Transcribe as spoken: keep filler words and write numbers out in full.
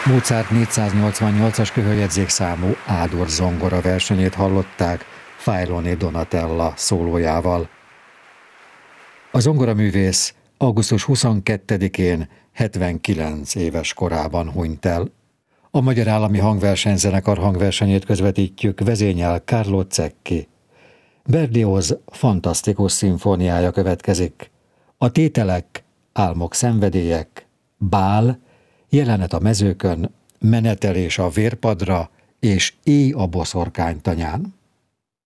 Mozart négyszáznyolcvannyolcas köhöljegyzékszámú A-dur zongora versenyét hallották Failoni Donatella szólójával. A zongoraművész augusztus huszonkettedikén hetvenkilenc éves korában hunyt el. A Magyar Állami Hangversenyzenekar hangversenyét közvetítjük, vezényel Carlo Zecchi. Berlioz fantasztikus szimfóniája következik. A tételek: Álmok, szenvedélyek, Bál, Jelenet a mezőkön, Menetelés a vérpadra és Éj a boszorkánytanyán.